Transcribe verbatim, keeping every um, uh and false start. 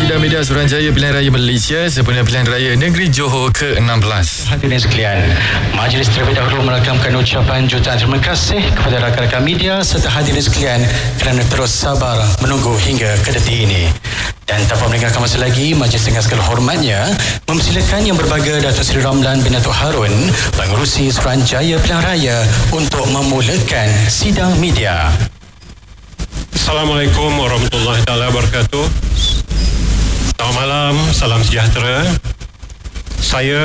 Sidang Media Suruhanjaya Pilihan Raya Malaysia sempena Pilihan Raya Negeri Johor ke enam belas. Hadirin sekalian, majlis terlebih dahulu merakamkan ucapan jutaan terima kasih kepada rakan-rakan media serta hadirin sekalian kerana terus sabar menunggu hingga ke detik ini. Dan tanpa meninggalkan masa lagi, majlis dengan segala hormatnya mempersilakan Yang Berbahagia Datuk Seri Ramlan bin Datuk Harun, Pengerusi Suruhanjaya Pilihan Raya untuk memulakan sidang media. Assalamualaikum warahmatullahi taala wabarakatuh. Selamat malam, salam sejahtera. Saya